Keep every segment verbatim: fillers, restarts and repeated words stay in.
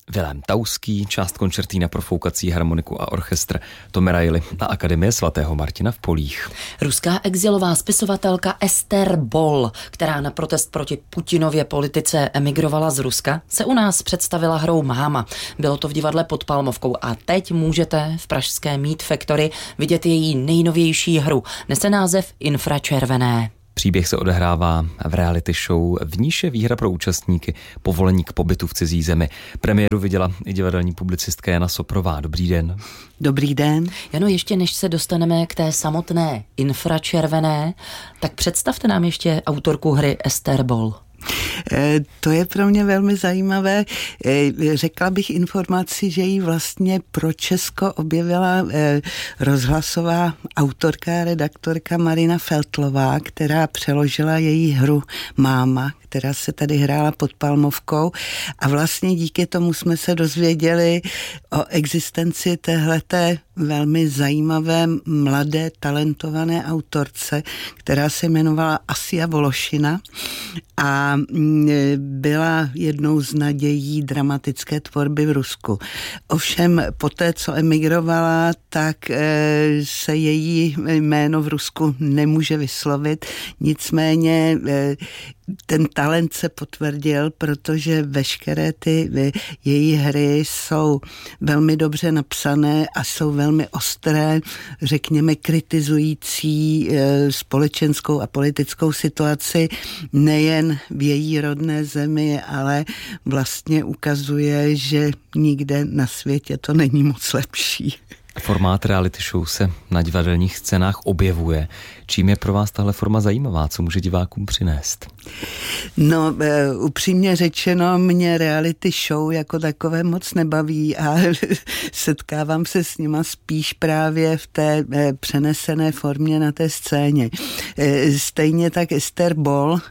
Vilém Tauský, část koncertína pro foukací harmoniku a orchestr Tomerajli na Akademie svatého Martina v Polích. Ruská exilová spisovatelka Ester Boll, která na protest proti Putinově politice emigrovala z Ruska, se u nás představila hrou Máma. Bylo to v divadle Pod Palmovkou a teď můžete v pražské Meat Factory vidět její nejnovější hru. Nese název Infračervené. Příběh se odehrává v reality show, v níž je výhra pro účastníky povolení k pobytu v cizí zemi. Premiéru viděla i divadelní publicistka Jana Soprová. Dobrý den. Dobrý den. Jano, ještě než se dostaneme k té samotné Infračervené, tak představte nám ještě autorku hry Ester Boll. To je pro mě velmi zajímavé. Řekla bych informaci, že ji vlastně pro Česko objevila rozhlasová autorka a redaktorka Marina Feltlová, která přeložila její hru Máma, která se tady hrála Pod Palmovkou, a vlastně díky tomu jsme se dozvěděli o existenci téhleté velmi zajímavé, mladé, talentované autorce, která se jmenovala Asia Vološina a byla jednou z nadějí dramatické tvorby v Rusku. Ovšem poté, co emigrovala, tak se její jméno v Rusku nemůže vyslovit, nicméně ten talent se potvrdil, protože veškeré ty její hry jsou velmi dobře napsané a jsou velmi ostré, řekněme kritizující společenskou a politickou situaci nejen v její rodné zemi, ale vlastně ukazuje, že nikde na světě to není moc lepší. Formát reality show se na divadelních scénách objevuje. Čím je pro vás tahle forma zajímavá? Co může divákům přinést? No, e, upřímně řečeno, mě reality show jako takové moc nebaví a setkávám se s nima spíš právě v té e, přenesené formě na té scéně. E, stejně tak Ester Boll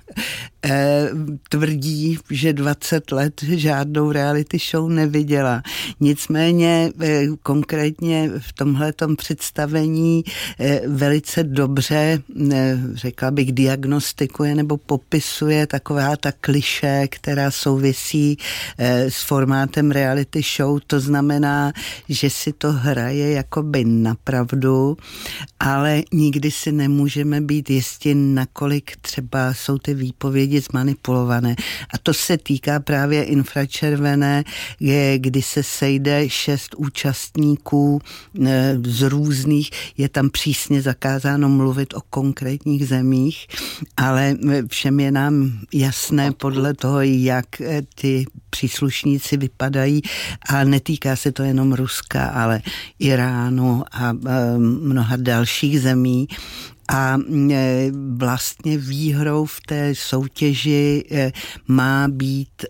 e, tvrdí, že dvacet let žádnou reality show neviděla. Nicméně e, konkrétně v tomhletom představení e, velice dobře, e, řekla bych, diagnostikuje nebo popisuje taková ta klišé, která souvisí e, s formátem reality show. To znamená, že si to hraje jakoby napravdu, ale nikdy si nemůžeme být jistí, nakolik třeba jsou ty výpovědi zmanipulované. A to se týká právě Infračervené, kdy se sejde šest účastníků e, z různých, je tam přísně zakázáno mluvit o konkrétních zemích, ale všem je nám jasné podle toho, jak ty příslušníci vypadají, a netýká se to jenom Ruska, ale Iránu a mnoha dalších zemí. A vlastně výhrou v té soutěži má být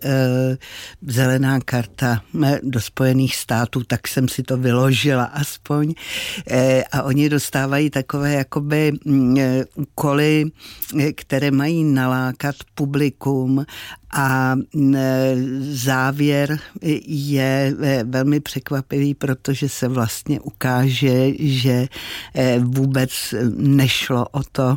zelená karta do Spojených států, tak jsem si to vyložila aspoň. A oni dostávají takové jakoby úkoly, které mají nalákat publikum, a závěr je velmi překvapivý, protože se vlastně ukáže, že vůbec nešlo o to,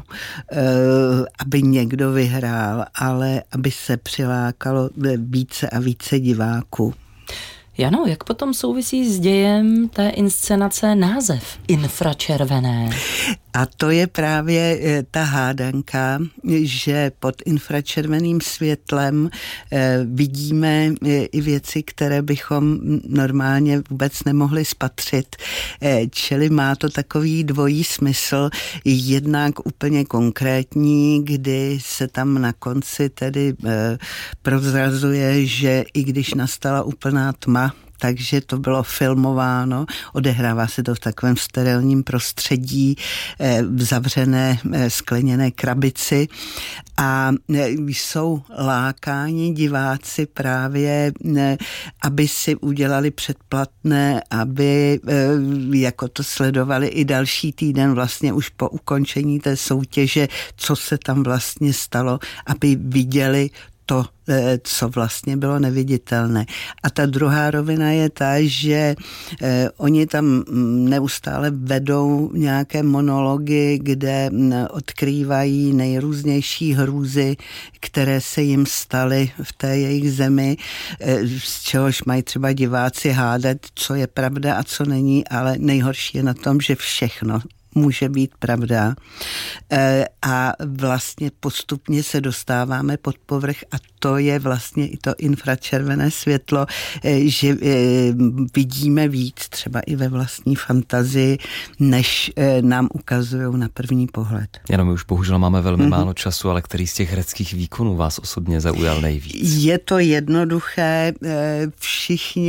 aby někdo vyhrál, ale aby se přilákalo více a více diváků. Jano, jak potom souvisí s dějem té inscenace název Infračervené? A to je právě ta hádanka, že pod infračerveným světlem vidíme i věci, které bychom normálně vůbec nemohli spatřit. Čili má to takový dvojí smysl, jednak úplně konkrétní, kdy se tam na konci tedy prozrazuje, že i když nastala úplná tma, takže to bylo filmováno, odehrává se to v takovém sterilním prostředí, v zavřené skleněné krabici, a jsou lákáni diváci právě, aby si udělali předplatné, aby jako to sledovali i další týden vlastně už po ukončení té soutěže, co se tam vlastně stalo, aby viděli to, co vlastně bylo neviditelné. A ta druhá rovina je ta, že eh, oni tam neustále vedou nějaké monology, kde odkrývají nejrůznější hrůzy, které se jim staly v té jejich zemi, eh, z čehož mají třeba diváci hádat, co je pravda a co není, ale nejhorší je na tom, že všechno může být pravda. A vlastně postupně se dostáváme pod povrch a to je vlastně i to infračervené světlo, že vidíme víc třeba i ve vlastní fantazii, než nám ukazují na první pohled. Jenom my už bohužel máme velmi mm-hmm. málo času, ale který z těch hereckých výkonů vás osobně zaujal nejvíc? Je to jednoduché, všichni